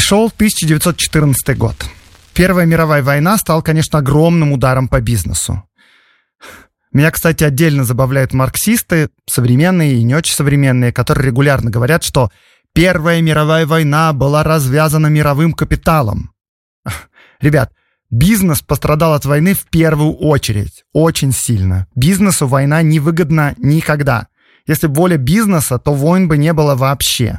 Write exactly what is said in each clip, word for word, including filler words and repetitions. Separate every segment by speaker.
Speaker 1: Пришел тысяча девятьсот четырнадцатый год. Первая мировая война стала, конечно, огромным ударом по бизнесу. Меня, кстати, отдельно забавляют марксисты, современные и не очень современные, которые регулярно говорят, что Первая мировая война была развязана мировым капиталом. Ребят, бизнес пострадал от войны в первую очередь, очень сильно. Бизнесу война не выгодна никогда. Если бы воля бизнеса, то войн бы не было вообще.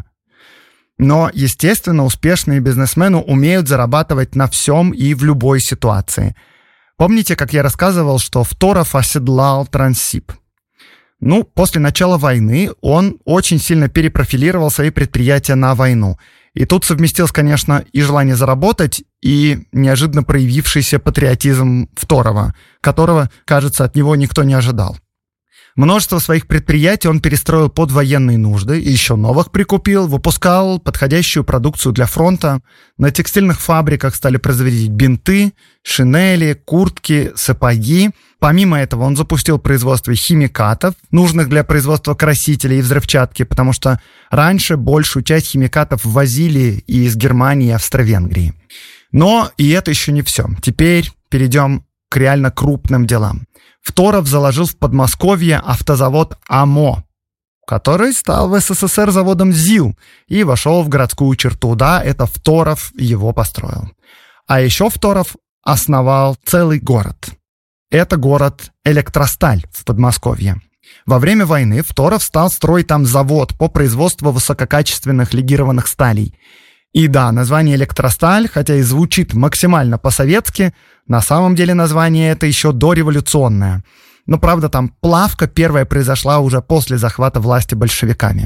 Speaker 1: Но, естественно, успешные бизнесмены умеют зарабатывать на всем и в любой ситуации. Помните, как я рассказывал, что Второв оседлал Транссиб? Ну, после начала войны он очень сильно перепрофилировал свои предприятия на войну. И тут совместилось, конечно, и желание заработать, и неожиданно проявившийся патриотизм Второва, которого, кажется, от него никто не ожидал. Множество своих предприятий он перестроил под военные нужды, и еще новых прикупил, выпускал подходящую продукцию для фронта. На текстильных фабриках стали производить бинты, шинели, куртки, сапоги. Помимо этого он запустил производство химикатов, нужных для производства красителей и взрывчатки, потому что раньше большую часть химикатов ввозили из Германии и Австро-Венгрии. Но и это еще не все. Теперь перейдем к реально крупным делам. Второв заложил в Подмосковье автозавод АМО, который стал в СССР заводом ЗИЛ и вошел в городскую черту. Да, это Второв его построил. А еще Второв основал целый город. Это город Электросталь в Подмосковье. Во время войны Второв стал строить там завод по производству высококачественных легированных сталей. И да, название «Электросталь», хотя и звучит максимально по-советски, на самом деле название это еще дореволюционное. Но, правда, там плавка первая произошла уже после захвата власти большевиками.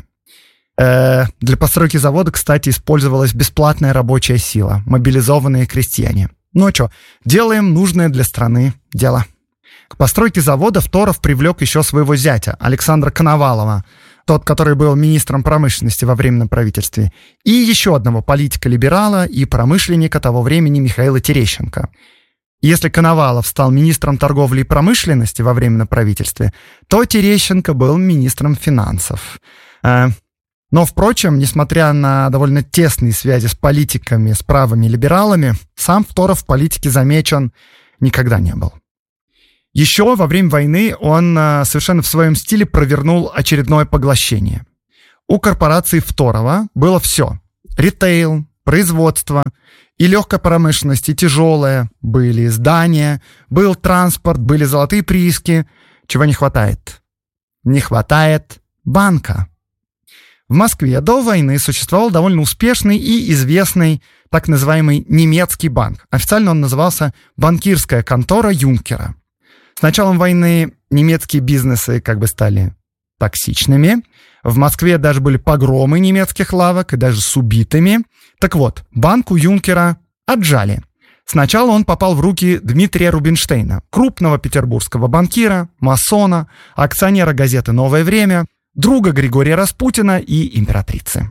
Speaker 1: Э, для постройки завода, кстати, использовалась бесплатная рабочая сила, мобилизованные крестьяне. Ну а что, делаем нужное для страны дело. К постройке завода Второв привлек еще своего зятя, Александра Коновалова, тот, который был министром промышленности во временном правительстве, и еще одного политика-либерала и промышленника того времени Михаила Терещенко. Если Коновалов стал министром торговли и промышленности во временном правительстве, то Терещенко был министром финансов. Но, впрочем, несмотря на довольно тесные связи с политиками, с правыми либералами, сам Второв в политике замечен никогда не был. Еще во время войны он совершенно в своем стиле провернул очередное поглощение. У корпорации Второва было все. Ритейл, производство, и легкая промышленность, и тяжелая. Были здания, был транспорт, были золотые прииски. Чего не хватает? Не хватает банка. В Москве до войны существовал довольно успешный и известный так называемый немецкий банк. Официально он назывался «Банкирская контора Юнкера». С началом войны немецкие бизнесы как бы стали токсичными. В Москве даже были погромы немецких лавок, и даже с убитыми. Так вот, банк у Юнкера отжали. Сначала он попал в руки Дмитрия Рубинштейна, крупного петербургского банкира, масона, акционера газеты «Новое время», друга Григория Распутина и императрицы.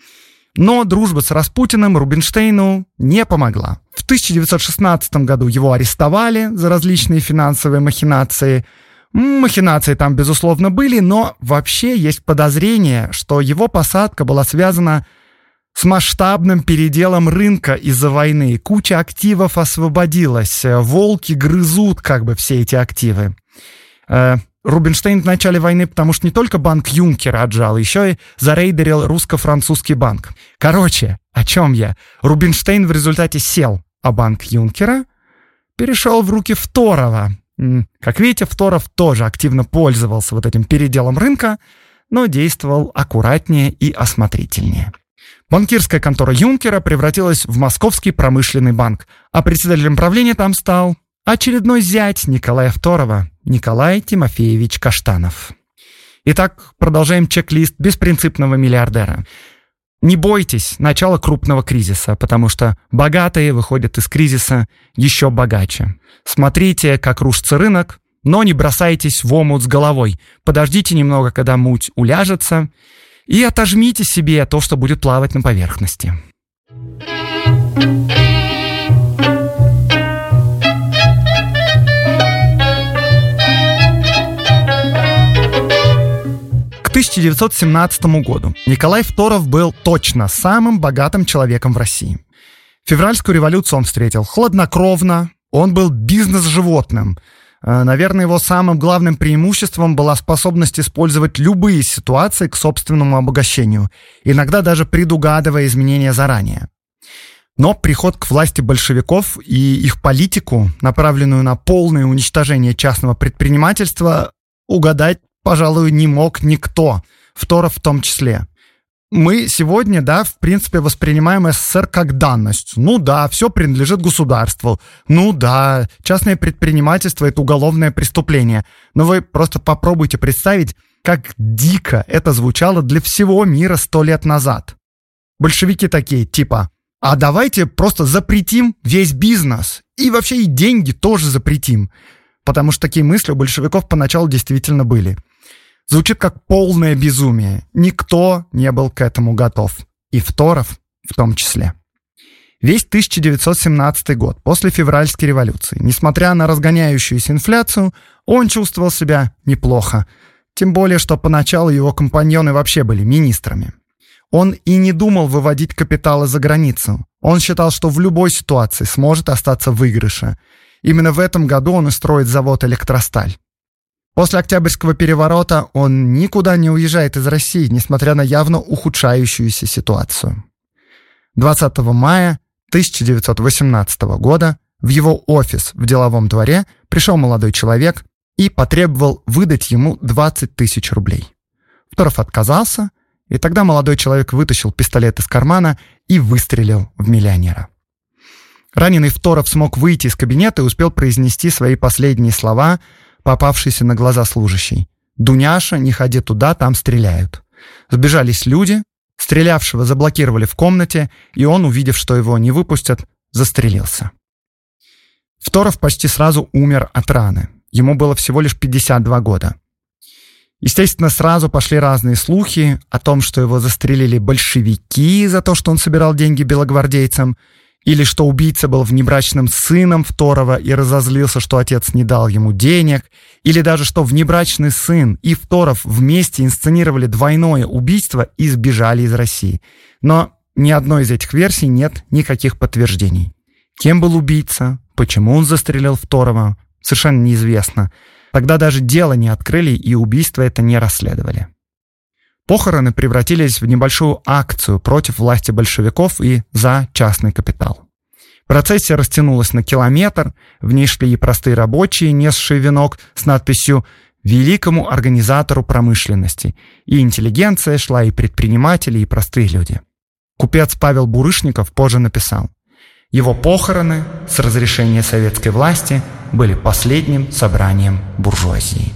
Speaker 1: Но дружба с Распутиным Рубинштейну не помогла. В тысяча девятьсот шестнадцатом году его арестовали за различные финансовые махинации. Махинации там, безусловно, были, но вообще есть подозрение, что его посадка была связана с масштабным переделом рынка из-за войны. Куча активов освободилась, волки грызут как бы все эти активы. Рубинштейн в начале войны, потому что не только банк Юнкера отжал, еще и зарейдерил русско-французский банк. Короче, о чем я? Рубинштейн в результате сел, а банк Юнкера перешел в руки Второва. Как видите, Второв тоже активно пользовался вот этим переделом рынка, но действовал аккуратнее и осмотрительнее. Банкирская контора Юнкера превратилась в Московский промышленный банк, а председателем правления там стал очередной зять Николая Второва, Николай Тимофеевич Каштанов. Итак, продолжаем чек-лист беспринципного миллиардера. Не бойтесь начала крупного кризиса, потому что богатые выходят из кризиса еще богаче. Смотрите, как рушится рынок, но не бросайтесь в омут с головой. Подождите немного, когда муть уляжется, и отожмите себе то, что будет плавать на поверхности. К тысяча девятьсот семнадцатому году Николай Фторов был точно самым богатым человеком в России. Февральскую революцию он встретил хладнокровно, он был бизнес-животным. Наверное, его самым главным преимуществом была способность использовать любые ситуации к собственному обогащению, иногда даже предугадывая изменения заранее. Но приход к власти большевиков и их политику, направленную на полное уничтожение частного предпринимательства, угадать, пожалуй, не мог никто, Фторов в том числе. Мы сегодня, да, в принципе, воспринимаем СССР как данность. Ну да, все принадлежит государству. Ну да, частное предпринимательство – это уголовное преступление. Но вы просто попробуйте представить, как дико это звучало для всего мира сто лет назад. Большевики такие, типа, а давайте просто запретим весь бизнес. И вообще и деньги тоже запретим. Потому что такие мысли у большевиков поначалу действительно были. Звучит как полное безумие. Никто не был к этому готов. И Фторов в том числе. Весь тысяча девятьсот семнадцатый год, после февральской революции, несмотря на разгоняющуюся инфляцию, он чувствовал себя неплохо. Тем более, что поначалу его компаньоны вообще были министрами. Он и не думал выводить капиталы за границу. Он считал, что в любой ситуации сможет остаться в выигрыше. Именно в этом году он и строит завод «Электросталь». После Октябрьского переворота он никуда не уезжает из России, несмотря на явно ухудшающуюся ситуацию. двадцатого мая тысяча девятьсот восемнадцатого года в его офис в Деловом дворе пришел молодой человек и потребовал выдать ему двадцать тысяч рублей. Фторов отказался, и тогда молодой человек вытащил пистолет из кармана и выстрелил в миллионера. Раненый Фторов смог выйти из кабинета и успел произнести свои последние слова, попавшийся на глаза служащий. «Дуняша, не ходи туда, там стреляют». Сбежались люди, стрелявшего заблокировали в комнате, и он, увидев, что его не выпустят, застрелился. Фторов почти сразу умер от раны. Ему было всего лишь пятьдесят два года. Естественно, сразу пошли разные слухи о том, что его застрелили большевики за то, что он собирал деньги белогвардейцам, или что убийца был внебрачным сыном Фторова и разозлился, что отец не дал ему денег, или даже что внебрачный сын и Фторов вместе инсценировали двойное убийство и сбежали из России. Но ни одной из этих версий нет никаких подтверждений. Кем был убийца, почему он застрелил Фторова, совершенно неизвестно. Тогда даже дело не открыли и убийство это не расследовали. Похороны превратились в небольшую акцию против власти большевиков и за частный капитал. Процессия растянулась на километр, в ней шли и простые рабочие, несшие венок с надписью «Великому организатору промышленности», и интеллигенция шла, и предприниматели, и простые люди. Купец Павел Бурышников позже написал: «Его похороны с разрешения советской власти были последним собранием буржуазии».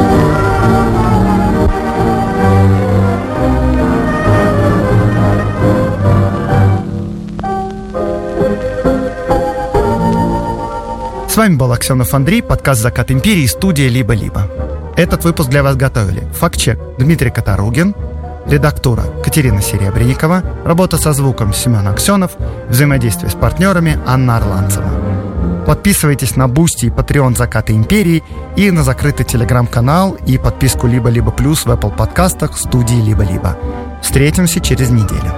Speaker 1: С вами был Аксенов Андрей, подкаст «Закат империи», студия «Либо-либо». Этот выпуск для вас готовили фактчек Дмитрий Катаругин, редактура Катерина Серебренникова, работа со звуком Семен Аксенов, взаимодействие с партнерами Анна Орланцева. Подписывайтесь на Бусти и Patreon «Заката империи» и на закрытый телеграм-канал и подписку «Либо-либо плюс» в Apple подкастах студии «Либо-либо». Встретимся через неделю.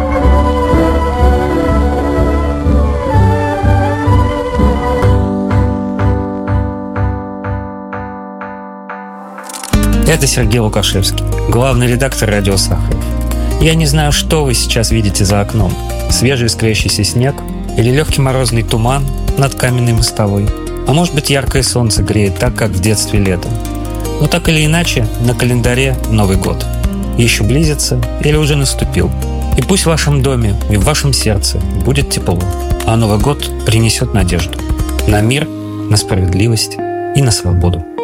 Speaker 2: Это Сергей Лукашевский, главный редактор «Радио Сахаров». Я не знаю, что вы сейчас видите за окном. Свежий искрящийся снег или легкий морозный туман над каменной мостовой. А может быть, яркое солнце греет так, как в детстве летом. Но так или иначе, на календаре Новый год. Еще близится или уже наступил. И пусть в вашем доме и в вашем сердце будет тепло, а Новый год принесет надежду на мир, на справедливость и на свободу.